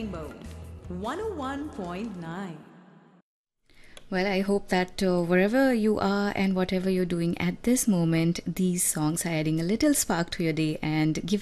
Rainbow 101.9. Well, I hope that wherever you are and whatever you're doing at this moment, these songs are adding a little spark to your day and giving